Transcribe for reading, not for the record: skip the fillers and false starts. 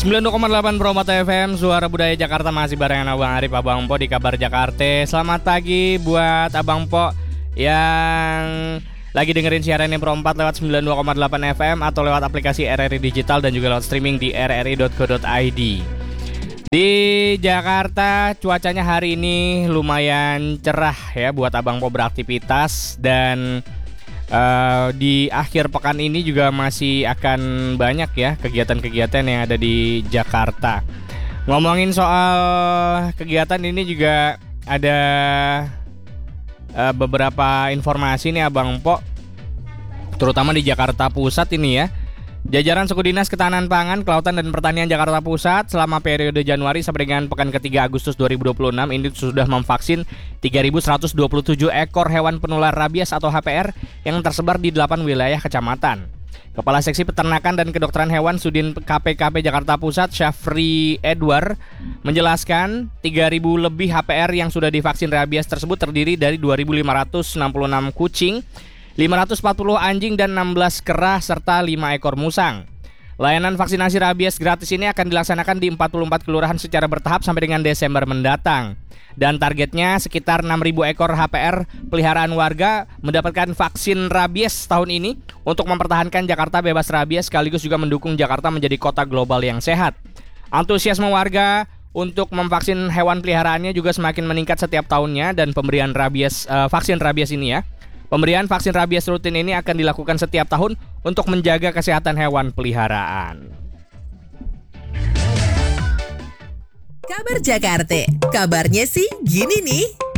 92,8 Promoto FM, Suara Budaya Jakarta, masih barengan Abang Arif, Abang Po di Kabar Jakarta. Selamat pagi buat Abang Po yang lagi dengerin siaran Pro 4 lewat 92,8 FM atau lewat aplikasi RRI Digital dan juga lewat streaming di rri.co.id. Di Jakarta cuacanya hari ini lumayan cerah ya buat Abang Po beraktivitas, dan di akhir pekan ini juga masih akan banyak ya kegiatan-kegiatan yang ada di Jakarta. Ngomongin soal kegiatan ini juga ada beberapa informasi nih Abang Po, terutama di Jakarta Pusat ini ya. Jajaran Suku Dinas Ketahanan Pangan, Kelautan dan Pertanian Jakarta Pusat selama periode Januari sampai dengan pekan ketiga Agustus 2026 ini sudah memvaksin 3.127 ekor hewan penular rabies atau HPR yang tersebar di 8 wilayah kecamatan. Kepala Seksi Peternakan dan Kedokteran Hewan Sudin KPKP Jakarta Pusat, Syafri Edward, menjelaskan 3.000 lebih HPR yang sudah divaksin rabies tersebut terdiri dari 2.566 kucing, 540 anjing dan 16 kera serta 5 ekor musang. Layanan vaksinasi rabies gratis ini akan dilaksanakan di 44 kelurahan secara bertahap sampai dengan Desember mendatang. Dan targetnya sekitar 6.000 ekor HPR peliharaan warga mendapatkan vaksin rabies tahun ini untuk mempertahankan Jakarta bebas rabies sekaligus juga mendukung Jakarta menjadi kota global yang sehat. Antusiasme warga untuk memvaksin hewan peliharaannya juga semakin meningkat setiap tahunnya, dan pemberian vaksin rabies ini ya. Pemberian vaksin rabies rutin ini akan dilakukan setiap tahun untuk menjaga kesehatan hewan peliharaan. Kabar Jakarta, kabarnya sih gini nih.